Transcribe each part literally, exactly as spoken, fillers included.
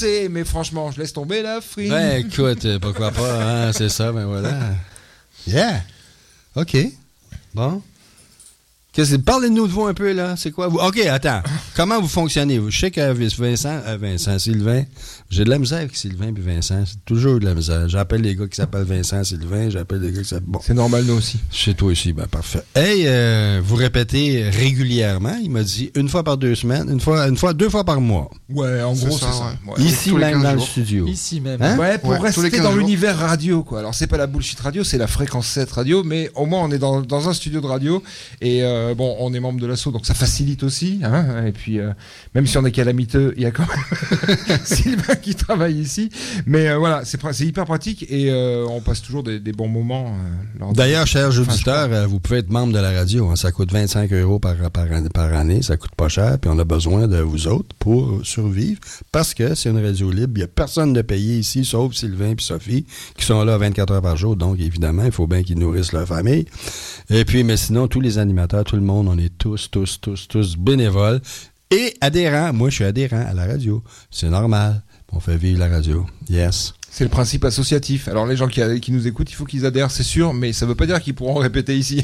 Mais franchement, je laisse tomber la frime. Ben écoute, pourquoi pas, hein, c'est ça, ben voilà. Yeah. OK. Bon. Qu'est-ce que, parlez-nous de vous un peu, là. C'est quoi vous? OK, attends. Comment vous fonctionnez? Je sais que Vincent, euh, Vincent, Sylvain, j'ai de la misère avec Sylvain et Vincent. C'est toujours de la misère. J'appelle les gars qui s'appellent Vincent, Sylvain. J'appelle les gars qui s'appellent... Bon. C'est normal, nous aussi. Chez toi aussi, ben parfait. Hey, euh, vous répétez régulièrement. Il m'a dit une fois par deux semaines, une fois, une fois, deux fois par mois. Ouais, en C'est gros, ça, c'est ça. ouais. Ouais. Ici même dans jours. Le studio. Ici même. Hein? Ouais, pour Ouais, tous les rester quinze dans jours. l'univers radio, quoi. Alors, c'est pas la bullshit radio, c'est la fréquence sept radio, mais au moins, on est dans, dans un studio de radio. Et euh, bon, on est membre de l'asso, donc ça facilite aussi. Hein, et puis, euh, même si on est calamiteux, il y a quand même Sylvain qui travaille ici. Mais euh, voilà, c'est, c'est hyper pratique et euh, on passe toujours des, des bons moments. Euh, lors de... D'ailleurs, chers Enfin, auditeurs, euh, vous pouvez être membre de la radio. Hein, ça coûte vingt-cinq euros par, par, par année. Ça coûte pas cher. Puis on a besoin de vous autres pour survivre parce que c'est une radio libre. Il n'y a personne de payé ici, sauf Sylvain et Sophie, qui sont là vingt-quatre heures par jour. Donc, évidemment, il faut bien qu'ils nourrissent leur famille. Et puis, mais sinon, tous les animateurs, tout le monde, on est tous, tous, tous, tous bénévoles et adhérents. Moi, je suis adhérent à la radio. C'est normal. On fait vivre la radio. Yes. C'est le principe associatif. Alors, les gens qui, qui nous écoutent, il faut qu'ils adhèrent, c'est sûr, mais ça veut pas dire qu'ils pourront répéter ici.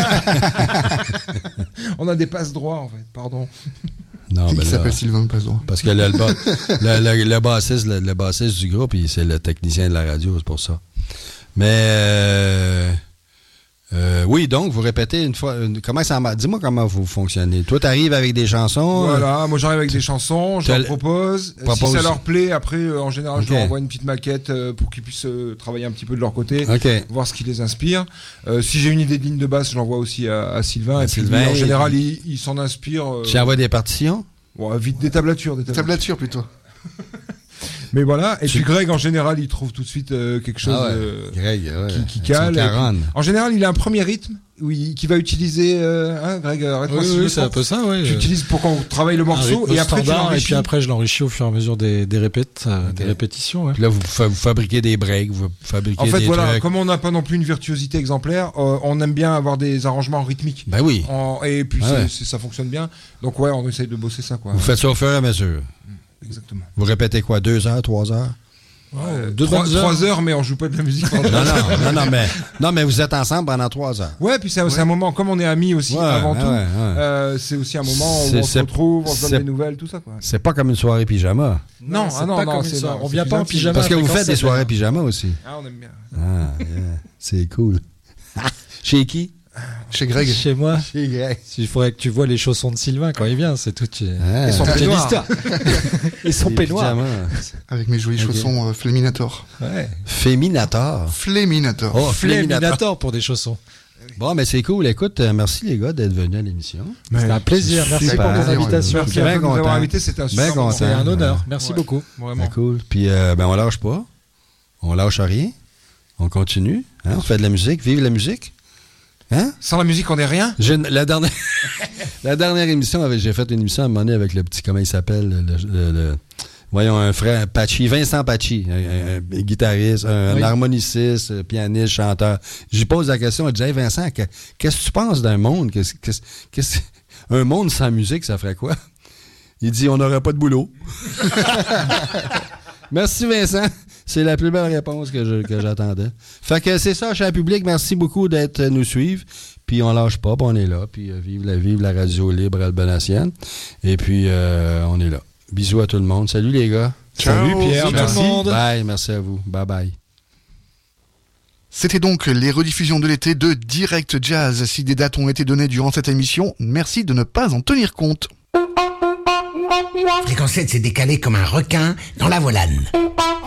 On a des passe-droits, en fait. Pardon. Non, Qui ben là, s'appelle Sylvain Pazdon. parce que le, le, bas- le, le, le, bassiste, le, le bassiste du groupe, il, c'est le technicien de la radio, c'est pour ça. Mais euh, euh, oui, donc vous répétez une fois. Une, comment ça marche? Dis-moi comment vous fonctionnez. Toi, t'arrives avec des chansons. Voilà, moi j'arrive avec des chansons, je T'as leur le- propose. propose. Si ça leur plaît, après, euh, en général, Ok. je leur envoie une petite maquette euh, pour qu'ils puissent euh, travailler un petit peu de leur côté, OK. voir ce qui les inspire. Euh, si j'ai une idée de ligne de basse, je l'envoie aussi à, à Sylvain. À et puis, Sylvain, lui, en et- général, il, il s'en inspire. Euh, Tu envoies des partitions? ouais, vite des tablatures, des tablatures. Tablature plutôt. Mais voilà. Et Tu- puis Greg, en général, il trouve tout de suite euh, quelque chose Ah ouais. euh, Greg, ouais. qui, qui Son cale. et caronne. puis- en général, il a un premier rythme oui, qui va utiliser. Euh, hein, Greg, arrête-moi Oui, si je oui, me c'est un trompe. peu ça, oui. Tu utilises pour qu'on travaille le morceau Un rythme et après tu standard, et l'enrichis. puis après je l'enrichis au fur et à mesure des, des répètes, euh, Ok. des répétitions. Ouais. Puis là, vous, fa- vous fabriquez des breaks, vous fabriquez En fait, des voilà, trucs. comme on n'a pas non plus une virtuosité exemplaire, euh, on aime bien avoir des arrangements rythmiques. Ben oui. En- et puis Ah c'est- ouais. c'est- ça fonctionne bien. Donc ouais, on essaye de bosser ça, quoi. Vous faites ça au fur et à mesure. Exactement. Vous répétez quoi? Deux heures, trois heures? Ouais, deux trois, bonnes heures. trois heures, mais on joue pas de la musique. pendant Non, trois heures. non, non, non, mais, non, mais vous êtes ensemble pendant trois heures. Ouais, puis c'est c'est un moment, comme on est amis aussi Ouais, avant ouais, tout, ouais, ouais. euh, c'est aussi un moment où C'est- on c'est- se retrouve, on se c'est- donne des nouvelles, tout ça, quoi. C'est pas comme une soirée pyjama. Non, c'est ah non, pas non, comme une c'est soirée. non, On c'est vient plus pas en intime. pyjama. Parce que vous fréquence faites des sept, soirées là. pyjama aussi. Ah, on aime bien. Ah, yeah. C'est cool. Chez qui? Chez Greg. Chez moi, Chez Greg. il faudrait que tu vois les chaussons de Sylvain quand il vient, c'est tout. Ah, Et son toute une peignoir. histoire. Et son des peignoir. pyjamas. Avec mes jolis Ok. chaussons euh, Fléminator. Ouais. Féminator. Fléminator. Oh, Féminator. Fléminator pour des chaussons. Bon, mais c'est cool. Écoute, euh, merci les gars d'être venus à l'émission. C'était un plaisir. Merci Super. pour ton invitation. Merci Bien à vous de nous content. avoir invités, c'était un Bien super moment. content. C'est un honneur. Ouais. Merci Ouais. beaucoup. Vraiment. C'est cool. Puis, euh, ben, on lâche pas. On lâche rien. On continue. Hein? On fait de la musique. Vive la musique. Hein? Sans la musique, on n'est rien. J'ai une- la, dernière, la dernière émission, avec, j'ai fait une émission à un moment donné avec le petit, comment il s'appelle, le, le- le- voyons, un frère, Pachi, Vincent Pachi, un, un- un guitariste, un, Oui. un harmoniciste, un pianiste, chanteur. J'y pose la question, je dis, hey Vincent, que- qu'est-ce que tu penses d'un monde? Qu'est-ce, qu'est-ce, qu'est-ce- un monde sans musique, ça ferait quoi? Il dit, on n'aurait pas de boulot. Merci Vincent. C'est la plus belle réponse que, je, que j'attendais. Fait que c'est ça, cher public. Merci beaucoup d'être nous suivre. Puis on lâche pas, puis on est là. Puis euh, vive, la, vive la radio libre albenacienne. Et puis euh, on est là. Bisous à tout le monde. Salut les gars. Ciao. Salut Pierre, Salut tout le merci. monde. Bye, merci à vous. Bye bye. C'était donc les rediffusions de l'été de Direct Jazz. Si des dates ont été données durant cette émission, merci de ne pas en tenir compte. Fréquence sept s'est décalé comme un requin dans la volane.